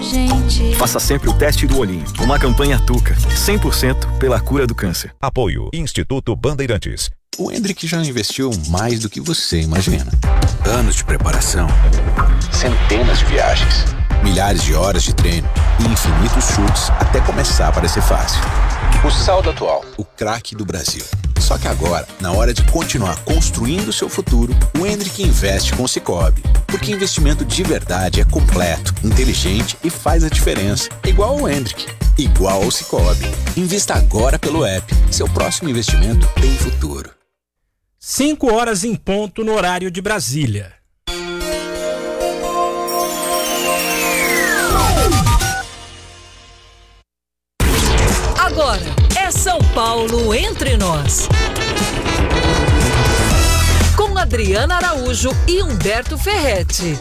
gente. Faça sempre o teste do olhinho. Uma campanha Tuca, 100% pela cura do câncer. Apoio Instituto Bandeirantes. O Hendrick já investiu mais do que você imagina. Anos de preparação, centenas de viagens, milhares de horas de treino e infinitos chutes até começar a parecer fácil. O Saldo Atual, o craque do Brasil. Só que agora, na hora de continuar construindo o seu futuro, o Hendrick investe com o Sicoob. Porque investimento de verdade é completo, inteligente e faz a diferença. Igual ao Hendrick, igual ao Sicoob. Invista agora pelo app. Seu próximo investimento tem futuro. 5 horas em ponto no horário de Brasília. Agora é São Paulo Entre Nós. Com Adriana Araújo e Humberto Ferretti.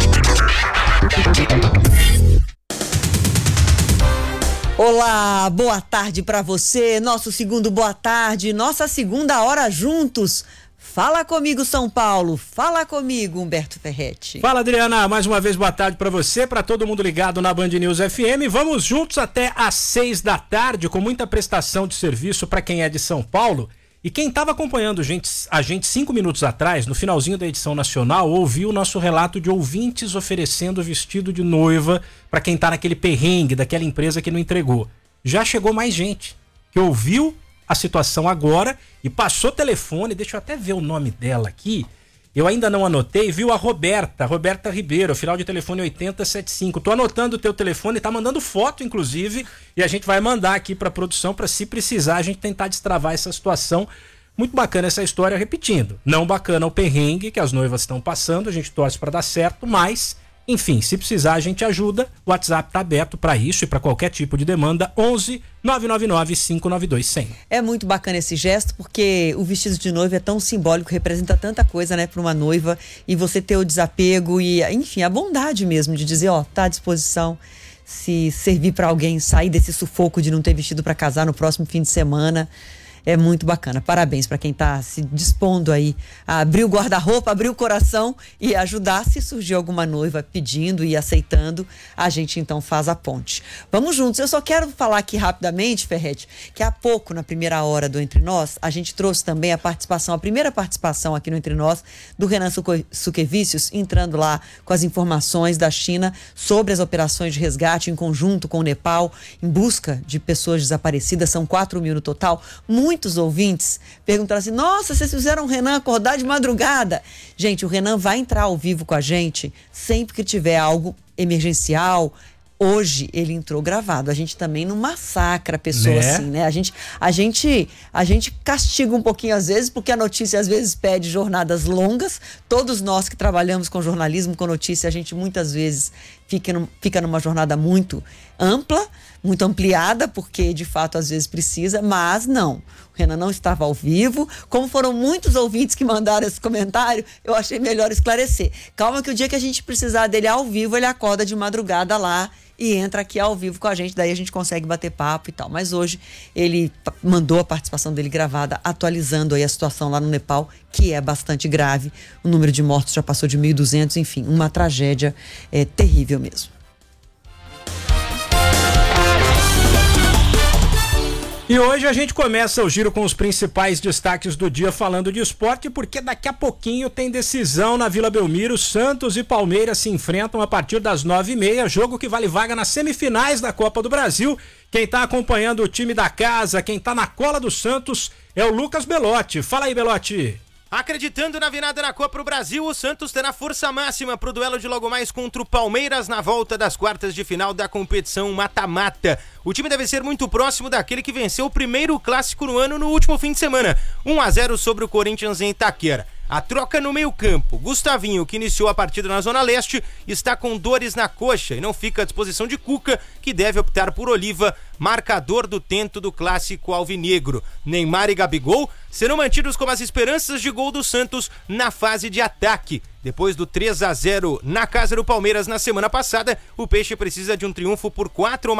Olá, boa tarde para você, nosso segundo boa tarde, nossa segunda hora juntos. Fala comigo, São Paulo. Fala comigo, Humberto Ferretti. Fala, Adriana. Mais uma vez, boa tarde para você, para todo mundo ligado na Band News FM. Vamos juntos até às 6 da tarde, com muita prestação de serviço para quem é de São Paulo. E quem estava acompanhando a gente 5 minutos atrás, no finalzinho da edição nacional, ouviu o nosso relato de ouvintes oferecendo vestido de noiva para quem está naquele perrengue daquela empresa que não entregou. Já chegou mais gente que ouviu a situação agora e passou telefone, deixa eu até ver o nome dela aqui, eu ainda não anotei, viu? A Roberta Ribeiro, final de telefone 8075. Tô anotando o teu telefone, tá mandando foto, inclusive, e a gente vai mandar aqui pra produção, pra se precisar a gente tentar destravar essa situação. Muito bacana essa história, repetindo. Não bacana o perrengue que as noivas estão passando, a gente torce pra dar certo, mas... enfim, se precisar a gente ajuda, o WhatsApp tá aberto para isso e para qualquer tipo de demanda, 11 999 592 100. É muito bacana esse gesto, porque o vestido de noiva é tão simbólico, representa tanta coisa, né, para uma noiva, e você ter o desapego e, enfim, a bondade mesmo de dizer, ó, tá à disposição, se servir para alguém sair desse sufoco de não ter vestido para casar no próximo fim de semana. É muito bacana. Parabéns para quem está se dispondo aí a abrir o guarda-roupa, abrir o coração e ajudar. Se surgir alguma noiva pedindo e aceitando, a gente então faz a ponte. Vamos juntos. Eu só quero falar aqui rapidamente, Ferretti, que há pouco, na primeira hora do Entre Nós, a gente trouxe também a primeira participação aqui no Entre Nós do Renan Suquevicius, entrando lá com as informações da China sobre as operações de resgate em conjunto com o Nepal, em busca de pessoas desaparecidas. São 4 mil no total. Muitos ouvintes perguntaram assim, nossa, vocês fizeram o Renan acordar de madrugada. Gente, o Renan vai entrar ao vivo com a gente sempre que tiver algo emergencial. Hoje ele entrou gravado. A gente também não massacra a pessoa assim, né? A gente castiga um pouquinho às vezes, porque a notícia às vezes pede jornadas longas. Todos nós que trabalhamos com jornalismo, com notícia, a gente muitas vezes fica numa jornada muito ampla, muito ampliada, porque de fato às vezes precisa, mas não. O Renan não estava ao vivo. Como foram muitos ouvintes que mandaram esse comentário, eu achei melhor esclarecer. Calma que o dia que a gente precisar dele ao vivo, ele acorda de madrugada lá e entra aqui ao vivo com a gente, daí a gente consegue bater papo e tal. Mas hoje ele mandou a participação dele gravada, atualizando aí a situação lá no Nepal, que é bastante grave. O número de mortos já passou de 1.200, enfim, uma tragédia terrível mesmo. E hoje a gente começa o giro com os principais destaques do dia falando de esporte, porque daqui a pouquinho tem decisão na Vila Belmiro. Santos e Palmeiras se enfrentam a partir das 9h30, jogo que vale vaga nas semifinais da Copa do Brasil. Quem tá acompanhando o time da casa, quem tá na cola do Santos é o Lucas Belotti. Fala aí, Belotti. Acreditando na virada na Copa do Brasil, o Santos terá força máxima para o duelo de logo mais contra o Palmeiras na volta das quartas de final da competição mata-mata. O time deve ser muito próximo daquele que venceu o primeiro clássico no ano no último fim de semana, 1-0 sobre o Corinthians em Itaquera. A troca no meio-campo. Gustavinho, que iniciou a partida na Zona Leste, está com dores na coxa e não fica à disposição de Cuca, que deve optar por Oliva, marcador do tento do clássico alvinegro. Neymar e Gabigol serão mantidos como as esperanças de gol do Santos na fase de ataque. Depois do 3-0 na casa do Palmeiras na semana passada, o Peixe precisa de um triunfo por 4 ou